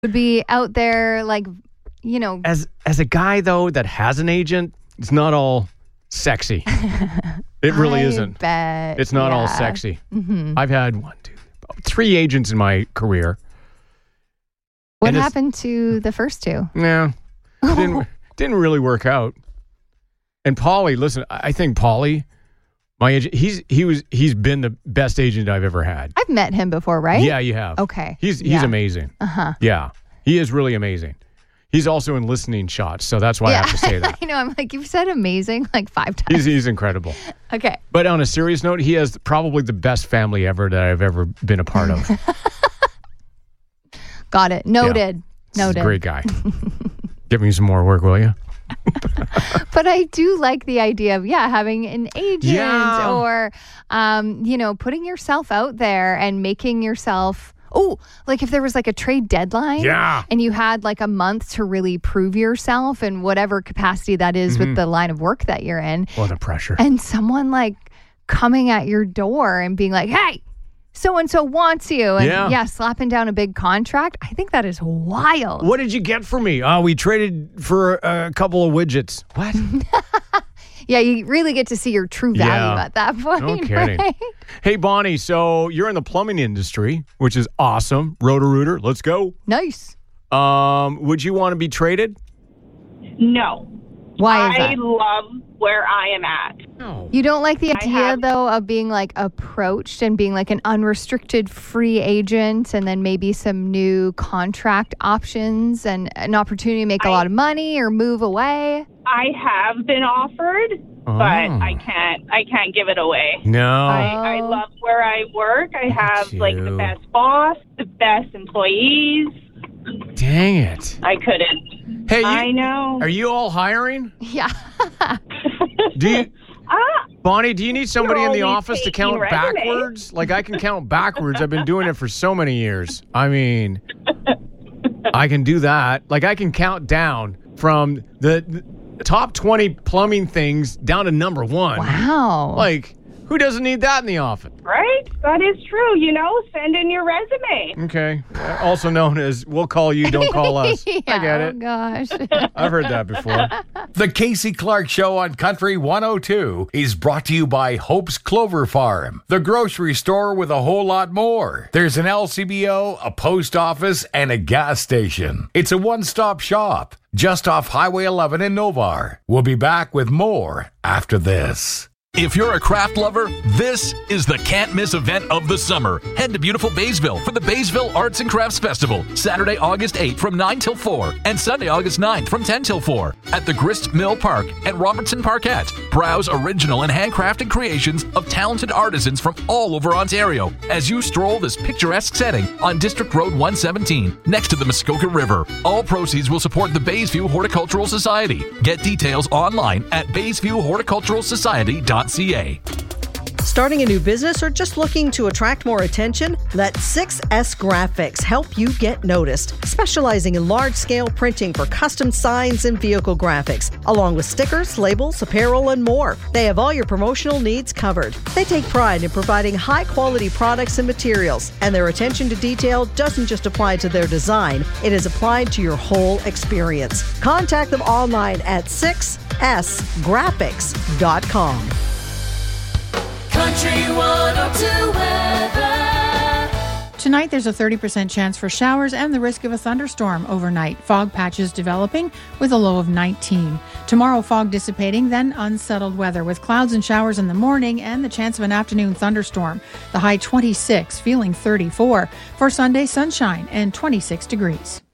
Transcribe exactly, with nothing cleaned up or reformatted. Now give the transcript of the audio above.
would be out there, like, you know. As as a guy, though, that has an agent, it's not all sexy. It really I isn't. Bet. It's not yeah. all sexy. Mm-hmm. I've had one, two, three agents in my career. What happened to the first two? Yeah. Didn't, didn't really work out. And Paulie, listen, I think Paulie, my agent, he's he was he's been the best agent I've ever had. I've met him before, right? Yeah, you have. Okay. He's he's yeah. amazing. Uh-huh. Yeah. He is really amazing. He's also in Listening Shots, so that's why yeah. I have to say that. I know. I'm like, you've said amazing like five times. He's he's incredible. Okay. But on a serious note, he has probably the best family ever that I've ever been a part of. Got it. Noted. Yeah. Noted. He's a great guy. Give me some more work, will you? But I do like the idea of, yeah, having an agent Yeah. or, um, you know, putting yourself out there and making yourself, oh, like if there was like a trade deadline Yeah. and you had like a month to really prove yourself in whatever capacity that is Mm-hmm. with the line of work that you're in. What a pressure. And someone like coming at your door and being like, hey, so-and-so wants you. And Yeah. yeah, slapping down a big contract. I think that is wild. What did you get for me? Oh, we traded for a couple of widgets. What? Yeah, you really get to see your true value Yeah. at that point. No kidding. Right? Hey, Bonnie, so you're in the plumbing industry, which is awesome. Roto-Rooter, let's go. Nice. Um, would you want to be traded? No. Why is I that? love where I am at. No. You don't like the idea, have- though, of being like approached and being like an unrestricted free agent and then maybe some new contract options and an opportunity to make a I- lot of money or move away? I have been offered, Oh. but I can't. I can't give it away. No. I, I love where I work. I have like the you. best boss, the best employees. Dang it. I couldn't. Hey, you, I know. are you all hiring? Yeah. Do you, ah, Bonnie, do you need somebody You're in the only office to taking count resumes. backwards? Like I can count backwards. I've been doing it for so many years. I mean, I can do that. Like I can count down from the, the top twenty plumbing things down to number one. Wow. Like, who doesn't need that in the office? right? That is true. You know, send in your resume. Okay. Uh, Also known as, we'll call you, don't call us. yeah, I get Oh, it. gosh. I've heard that before. The Casey Clark Show on Country one oh two is brought to you by Hope's Clover Farm, the grocery store with a whole lot more. There's an L C B O, a post office, and a gas station. It's a one-stop shop just off Highway eleven in Novar. We'll be back with more after this. If you're a craft lover, this is the can't-miss event of the summer. Head to beautiful Baysville for the Baysville Arts and Crafts Festival, Saturday, August eighth from nine till four, and Sunday, August ninth from ten till four at the Grist Mill Park and Robertson Parkette. Browse original and handcrafted creations of talented artisans from all over Ontario as you stroll this picturesque setting on District Road one seventeen, next to the Muskoka River. All proceeds will support the Baysview Horticultural Society. Get details online at baysview horticultural society dot c a. Starting a new business or just looking to attract more attention? Let six S Graphics help you get noticed, specializing in large-scale printing for custom signs and vehicle graphics, along with stickers, labels, apparel, and more. They have all your promotional needs covered. They take pride in providing high-quality products and materials, and their attention to detail doesn't just apply to their design, it is applied to your whole experience. Contact them online at six s graphics dot com. Country one oh two weather. Tonight, there's a thirty percent chance for showers and the risk of a thunderstorm overnight. Fog patches developing with a low of nineteen. Tomorrow, fog dissipating, then unsettled weather with clouds and showers in the morning and the chance of an afternoon thunderstorm. The high twenty-six, feeling thirty-four. For Sunday, sunshine and twenty-six degrees.